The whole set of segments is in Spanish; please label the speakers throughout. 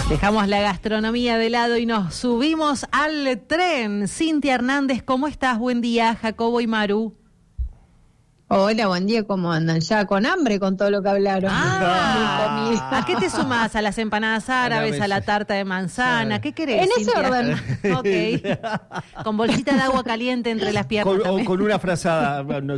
Speaker 1: Dejamos la gastronomía de lado y nos subimos al tren. Cintia Hernández, ¿cómo estás? Buen día, Jacobo y Maru.
Speaker 2: Hola, buen día, ¿cómo andan? Ya con hambre con todo lo que hablaron.
Speaker 1: ¿A qué te sumás? ¿A las empanadas árabes, a la tarta de manzana? ¿Qué querés,
Speaker 2: En ese
Speaker 1: Cintia?
Speaker 2: orden.
Speaker 1: Ok. Con bolsita de agua caliente entre las piernas.
Speaker 3: O con una frazada. Bueno,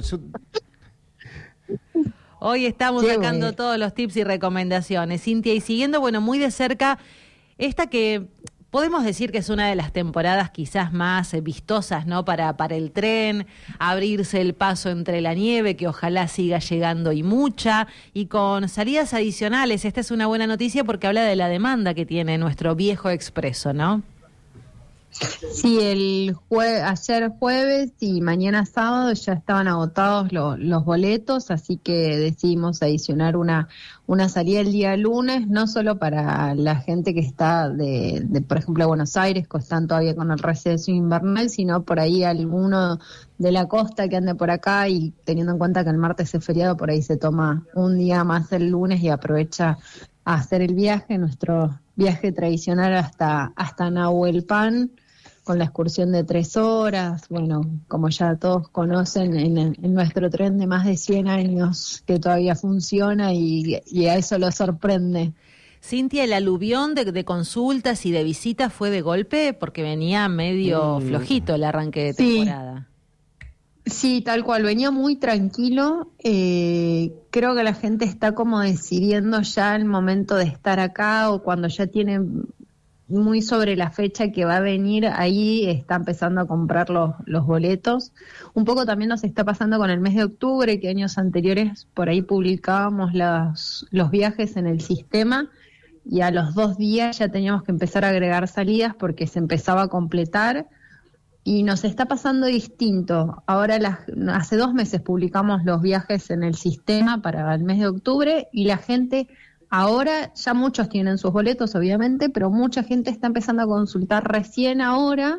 Speaker 1: Hoy estamos sacando todos los tips y recomendaciones, Cintia, y siguiendo, muy de cerca esta que podemos decir que es una de las temporadas quizás más vistosas, ¿no? Para el tren, abrirse el paso entre la nieve, que ojalá siga llegando y mucha, y con salidas adicionales. Esta es una buena noticia porque habla de la demanda que tiene nuestro viejo expreso, ¿no?
Speaker 2: Sí, ayer jueves y mañana sábado ya estaban agotados los boletos, así que decidimos adicionar una salida el día lunes, no solo para la gente que está de por ejemplo, de Buenos Aires, que están todavía con el receso invernal, sino por ahí alguno de la costa que ande por acá, y teniendo en cuenta que el martes es feriado, por ahí se toma un día más el lunes y aprovecha a hacer el viaje, nuestro viaje tradicional hasta Nahuelpan, con la excursión de 3 horas, como ya todos conocen, en nuestro tren de más de 100 años que todavía funciona y a eso lo sorprende.
Speaker 1: Cintia, ¿el aluvión de consultas y de visitas fue de golpe? Porque venía medio flojito el arranque de temporada.
Speaker 2: Sí, tal cual, venía muy tranquilo. Creo que la gente está como decidiendo ya el momento de estar acá, o cuando ya tiene muy sobre la fecha que va a venir, ahí está empezando a comprar los boletos. Un poco también nos está pasando con el mes de octubre, que años anteriores por ahí publicábamos los viajes en el sistema y a los 2 días ya teníamos que empezar a agregar salidas porque se empezaba a completar, y nos está pasando distinto. Ahora hace 2 meses publicamos los viajes en el sistema para el mes de octubre, y la gente ahora, ya muchos tienen sus boletos, obviamente, pero mucha gente está empezando a consultar recién ahora,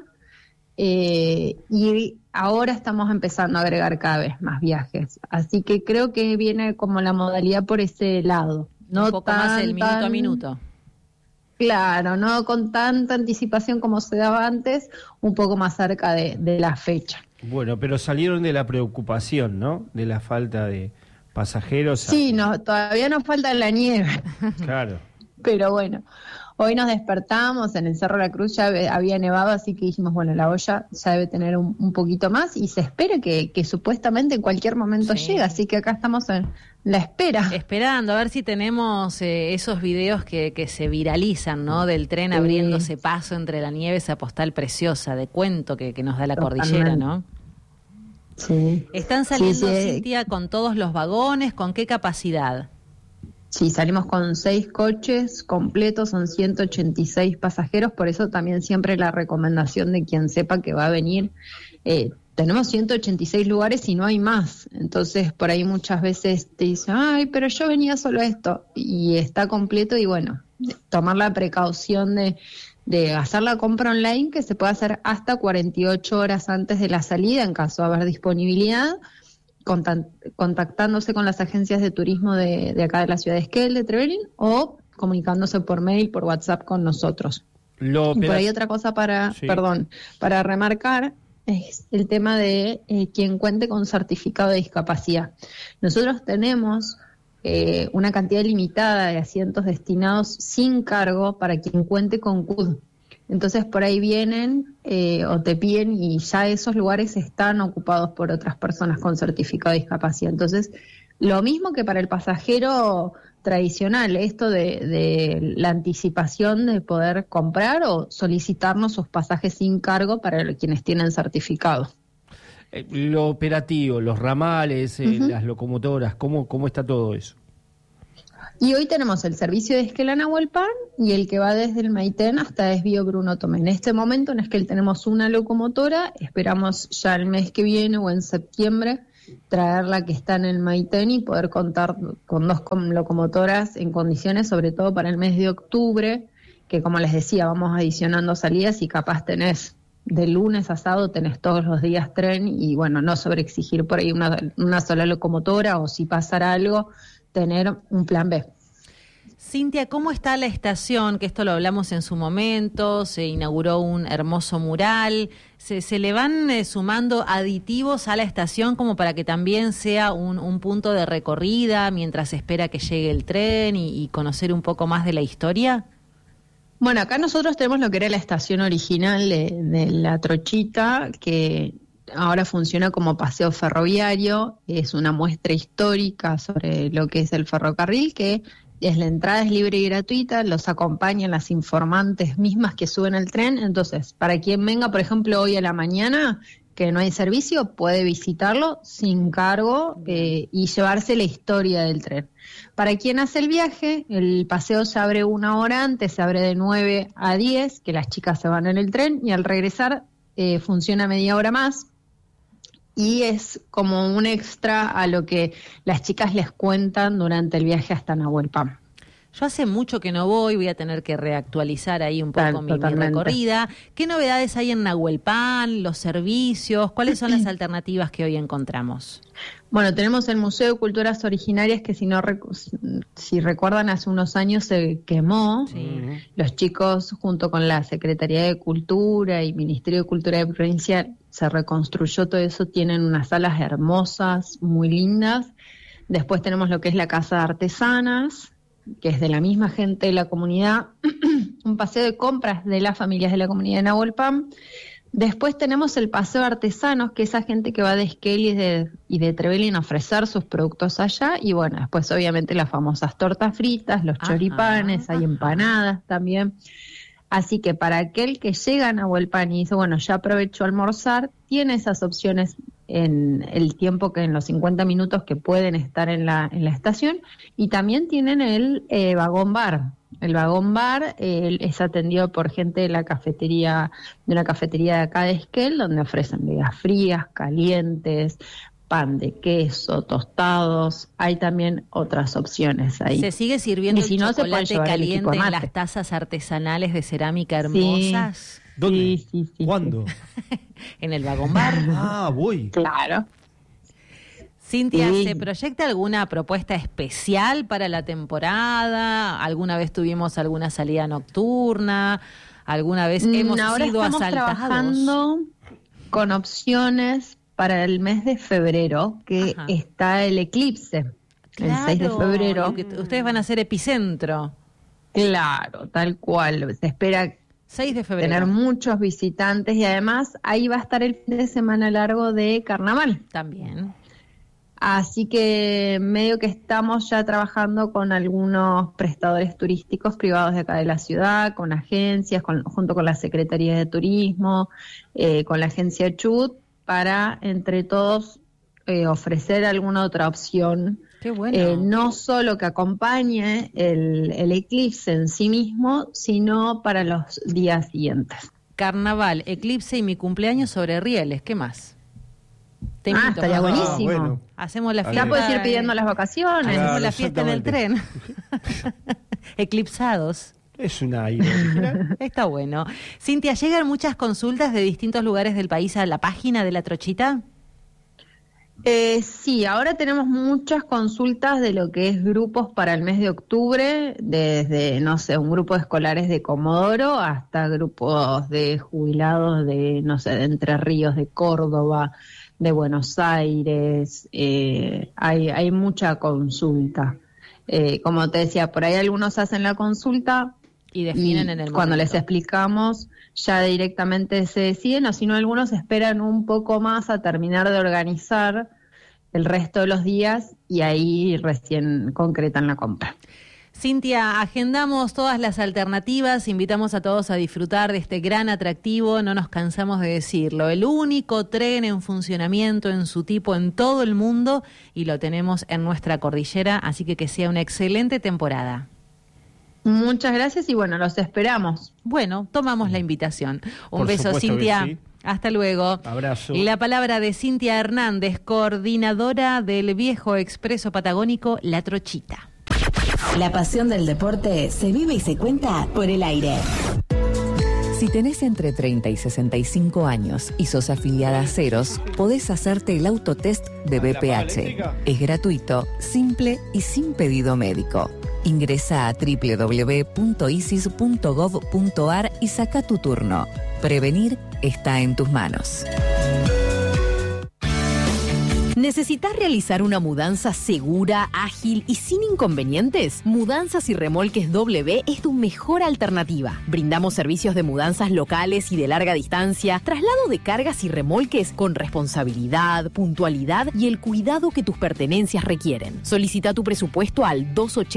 Speaker 2: y ahora estamos empezando a agregar cada vez más viajes. Así que creo que viene como la modalidad por ese lado.
Speaker 1: No un poco más el minuto a minuto.
Speaker 2: Claro, no con tanta anticipación como se daba antes, un poco más cerca de la fecha.
Speaker 3: Bueno, pero salieron de la preocupación, ¿no? De la falta de pasajeros.
Speaker 2: Sí, todavía nos falta la nieve. Claro. Pero bueno, hoy nos despertamos, en el Cerro La Cruz ya había nevado, así que dijimos, la olla ya debe tener un poquito más, y se espera que supuestamente en cualquier momento llegue, así que acá estamos en la espera.
Speaker 1: Esperando, a ver si tenemos esos videos que se viralizan, ¿no? Del tren abriéndose paso entre la nieve, esa postal preciosa de cuento que nos da la cordillera, ¿no?
Speaker 2: Sí.
Speaker 1: ¿Están saliendo, Cintia, con todos los vagones? ¿Con qué capacidad?
Speaker 2: Sí, salimos con 6 coches completos, son 186 pasajeros, por eso también siempre la recomendación de quien sepa que va a venir. Tenemos 186 lugares y no hay más, entonces por ahí muchas veces te dicen, ay, pero yo venía solo a esto, y está completo, y tomar la precaución de hacer la compra online, que se puede hacer hasta 48 horas antes de la salida, en caso de haber disponibilidad, contactándose con las agencias de turismo de acá de la ciudad de Esquel, de Trevelin, o comunicándose por mail, por WhatsApp con nosotros. Y por ahí otra cosa para remarcar, es el tema de quien cuente con certificado de discapacidad. Nosotros tenemos una cantidad limitada de asientos destinados sin cargo para quien cuente con CUD. Entonces por ahí vienen o te piden, y ya esos lugares están ocupados por otras personas con certificado de discapacidad. Entonces, lo mismo que para el pasajero tradicional, esto de la anticipación de poder comprar o solicitarnos sus pasajes sin cargo para quienes tienen certificado.
Speaker 3: Lo operativo, los ramales, las locomotoras, ¿cómo está todo eso?
Speaker 2: Y hoy tenemos el servicio de Esquel a Nahuelpan y el que va desde el Maitén hasta Desvío Bruno Tomé. En este momento en Esquel tenemos una locomotora, esperamos ya el mes que viene o en septiembre traer la que está en el Maitén y poder contar con 2 locomotoras en condiciones, sobre todo para el mes de octubre, que como les decía, vamos adicionando salidas y capaz tenés de lunes a sábado, tenés todos los días tren, y no sobreexigir por ahí una sola locomotora, o si pasara algo, tener un plan B.
Speaker 1: Cintia, ¿cómo está la estación? Que esto lo hablamos en su momento, se inauguró un hermoso mural, se le van sumando aditivos a la estación como para que también sea un punto de recorrida mientras se espera que llegue el tren y conocer un poco más de la historia.
Speaker 2: Bueno, acá nosotros tenemos lo que era la estación original de La Trochita, que ahora funciona como paseo ferroviario, es una muestra histórica sobre lo que es el ferrocarril, que la entrada es libre y gratuita, los acompañan las informantes mismas que suben al tren. Entonces, para quien venga, por ejemplo, hoy a la mañana, que no hay servicio, puede visitarlo sin cargo y llevarse la historia del tren. Para quien hace el viaje, el paseo se abre 1 hora antes, se abre de 9 a 10, que las chicas se van en el tren, y al regresar funciona media hora más. Y es como un extra a lo que las chicas les cuentan durante el viaje hasta Nahuelpan.
Speaker 1: Yo hace mucho que no voy a tener que reactualizar ahí un poco mi recorrida. ¿Qué novedades hay en Nahuelpan, los servicios? ¿Cuáles son las alternativas que hoy encontramos?
Speaker 2: Bueno, tenemos el Museo de Culturas Originarias, que si recuerdan, hace unos años se quemó.
Speaker 1: Sí.
Speaker 2: Los chicos, junto con la Secretaría de Cultura y Ministerio de Cultura de Provincia, se reconstruyó todo eso, tienen unas salas hermosas, muy lindas. Después tenemos lo que es la Casa de Artesanas, que es de la misma gente de la comunidad, un paseo de compras de las familias de la comunidad de Nahuelpan. Después tenemos el paseo de artesanos, que es esa gente que va de Esquel y de Trevelin a ofrecer sus productos allá. Y bueno, después obviamente las famosas tortas fritas, los choripanes, hay empanadas también. Así que para aquel que llega a Nahuelpan y dice, bueno, ya aprovecho a almorzar, tiene esas opciones en el tiempo, que en los 50 minutos que pueden estar en la estación. Y también tienen el vagón bar. El vagón bar es atendido por gente de una cafetería de acá de Esquel, donde ofrecen bebidas frías, calientes, pan de queso, tostados. Hay también otras opciones ahí.
Speaker 1: ¿Se sigue sirviendo
Speaker 2: y si no,
Speaker 1: chocolate caliente en las tazas artesanales de cerámica hermosas?
Speaker 2: Sí.
Speaker 3: ¿Dónde?
Speaker 2: Sí.
Speaker 3: ¿Cuándo?
Speaker 1: En el vagón bar.
Speaker 3: Voy.
Speaker 2: Claro.
Speaker 1: Cintia, ¿se proyecta alguna propuesta especial para la temporada? ¿Alguna vez tuvimos alguna salida nocturna? ¿Alguna vez hemos sido asaltados?
Speaker 2: Ahora estamos trabajando con opciones para el mes de febrero, que está el eclipse,
Speaker 1: claro,
Speaker 2: el 6 de febrero.
Speaker 1: Ustedes van a ser epicentro.
Speaker 2: Claro, tal cual. Se espera
Speaker 1: 6 de febrero.
Speaker 2: Tener muchos visitantes, y además ahí va a estar el fin de semana largo de carnaval.
Speaker 1: También.
Speaker 2: Así que medio que estamos ya trabajando con algunos prestadores turísticos privados de acá de la ciudad, con agencias, junto con la Secretaría de Turismo, con la agencia Chut, para entre todos ofrecer alguna otra opción.
Speaker 1: Qué bueno.
Speaker 2: No solo que acompañe el eclipse en sí mismo, sino para los días siguientes.
Speaker 1: Carnaval, eclipse y mi cumpleaños sobre rieles, ¿qué más? Te invito.
Speaker 2: Estaría buenísimo.
Speaker 3: Bueno.
Speaker 1: Hacemos la fiesta.
Speaker 2: Ya puedes ir pidiendo las vacaciones.
Speaker 1: Hacemos
Speaker 3: Claro,
Speaker 1: la fiesta en el tren. Eclipsados.
Speaker 3: Es una idea original.
Speaker 1: Está bueno. Cintia, ¿llegan muchas consultas de distintos lugares del país a la página de La Trochita?
Speaker 2: Sí, ahora tenemos muchas consultas de lo que es grupos para el mes de octubre, desde, no sé, un grupo de escolares de Comodoro hasta grupos de jubilados de, no sé, de Entre Ríos, de Córdoba, de Buenos Aires. Hay mucha consulta. Como te decía, por ahí algunos hacen la consulta
Speaker 1: y definen en el
Speaker 2: cuando
Speaker 1: momento.
Speaker 2: les explicamos ya directamente se deciden, o si no, algunos esperan un poco más a terminar de organizar el resto de los días y ahí recién concretan la compra.
Speaker 1: Cintia, agendamos todas las alternativas, invitamos a todos a disfrutar de este gran atractivo, no nos cansamos de decirlo, el único tren en funcionamiento en su tipo en todo el mundo, y lo tenemos en nuestra cordillera, así que sea una excelente temporada.
Speaker 2: Muchas gracias y bueno, los esperamos.
Speaker 1: Bueno, tomamos la invitación. Un
Speaker 3: Por
Speaker 1: beso,
Speaker 3: supuesto
Speaker 1: Cintia.
Speaker 3: que sí.
Speaker 1: Hasta luego.
Speaker 3: Abrazo.
Speaker 1: La palabra de Cintia Hernández, coordinadora del viejo expreso patagónico La Trochita.
Speaker 4: La pasión del deporte se vive y se cuenta por el aire.
Speaker 5: Si tenés entre 30 y 65 años y sos afiliada a Ceros, podés hacerte el autotest de BPH. Es gratuito, simple y sin pedido médico. Ingresa a www.isis.gov.ar y saca tu turno. Prevenir está en tus manos.
Speaker 6: ¿Necesitas realizar una mudanza segura, ágil y sin inconvenientes? Mudanzas y Remolques W es tu mejor alternativa. Brindamos servicios de mudanzas locales y de larga distancia, traslado de cargas y remolques con responsabilidad, puntualidad y el cuidado que tus pertenencias requieren. Solicita tu presupuesto al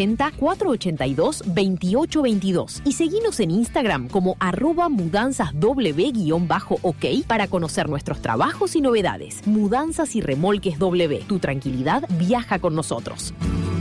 Speaker 6: 280-482-2822 y seguinos en Instagram como @mudanzasw_ok para conocer nuestros trabajos y novedades. Mudanzas y Remolques W. Tu tranquilidad viaja con nosotros.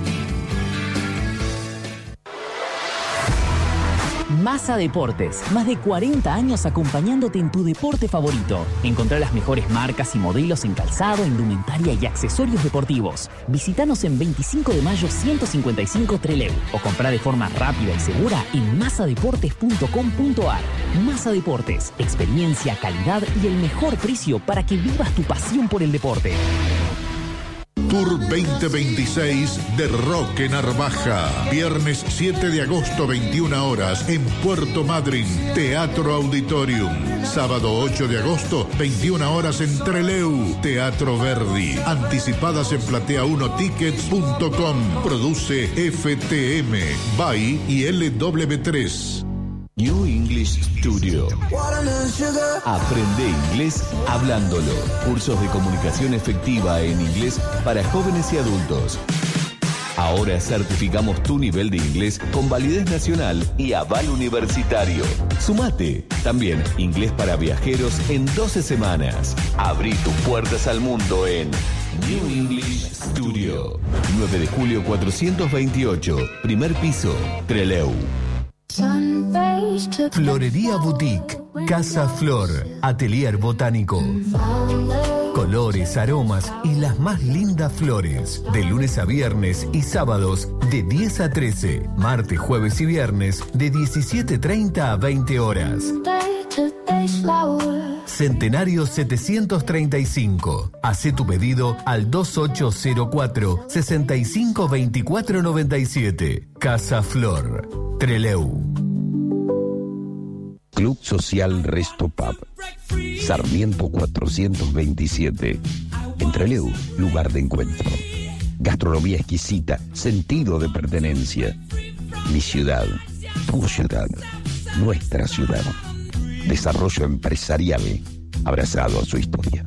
Speaker 7: Massa Deportes, más de 40 años acompañándote en tu deporte favorito. Encontrá las mejores marcas y modelos en calzado, indumentaria y accesorios deportivos. Visítanos en 25 de mayo 155 Trelew o comprá de forma rápida y segura en massadeportes.com.ar. Massa Deportes, experiencia, calidad y el mejor precio para que vivas tu pasión por el deporte.
Speaker 8: Tour 2026 de Roque Narvaja. Viernes 7 de agosto, 21 horas, en Puerto Madryn, Teatro Auditorium. Sábado 8 de agosto, 21 horas, en Trelew, Teatro Verdi. Anticipadas en platea1tickets.com. Produce FTM, BAI y LW3.
Speaker 9: New English Studio. Aprende inglés hablándolo. Cursos de comunicación efectiva en inglés para jóvenes y adultos. Ahora certificamos tu nivel de inglés con validez nacional y aval universitario. Sumate. También inglés para viajeros en 12 semanas. Abrí tus puertas al mundo en New English Studio. 9 de julio 428. Primer piso, Trelew.
Speaker 10: Florería Boutique, Casa Flor, Atelier Botánico. Colores, aromas y las más lindas flores. De lunes a viernes y sábados de 10 a 13. Martes, jueves y viernes de 17:30 a 20 horas. Centenario 735. Hacé tu pedido al 2804-652497. Casa Flor, Trelew.
Speaker 11: Club Social Resto Pub, Sarmiento 427, en Trelew, lugar de encuentro. Gastronomía exquisita, sentido de pertenencia. Mi ciudad, tu ciudad, nuestra ciudad. Desarrollo empresarial, abrazado a su historia.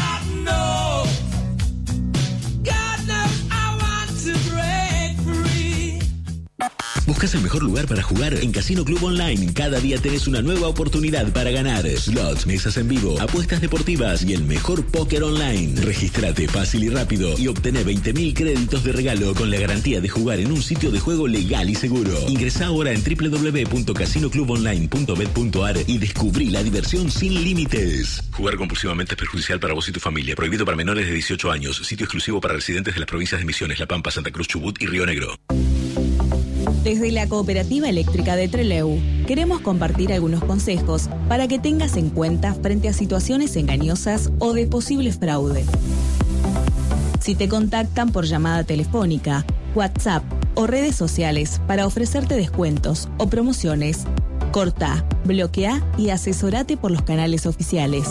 Speaker 12: ¿Buscas el mejor lugar para jugar? En Casino Club Online, cada día tenés una nueva oportunidad para ganar. Slots, mesas en vivo, apuestas deportivas y el mejor póker online. Regístrate fácil y rápido y obtené 20.000 créditos de regalo con la garantía de jugar en un sitio de juego legal y seguro. Ingresá ahora en www.casinoclubonline.bet.ar y descubrí la diversión sin límites. Jugar compulsivamente es perjudicial para vos y tu familia. Prohibido para menores de 18 años. Sitio exclusivo para residentes de las provincias de Misiones, La Pampa, Santa Cruz, Chubut y Río Negro.
Speaker 13: Desde la Cooperativa Eléctrica de Trelew, queremos compartir algunos consejos para que tengas en cuenta frente a situaciones engañosas o de posible fraude. Si te contactan por llamada telefónica, WhatsApp o redes sociales para ofrecerte descuentos o promociones, corta, bloquea y asesorate por los canales oficiales.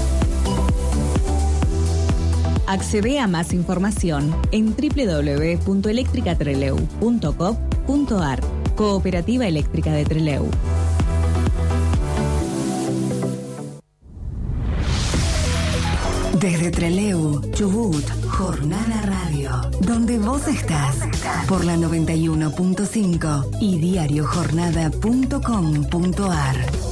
Speaker 13: Accede a más información en www.electricatrelew.com.ar. Cooperativa Eléctrica de Trelew.
Speaker 4: Desde Trelew, Chubut, Jornada Radio, donde vos estás, por la 91.5 y diariojornada.com.ar.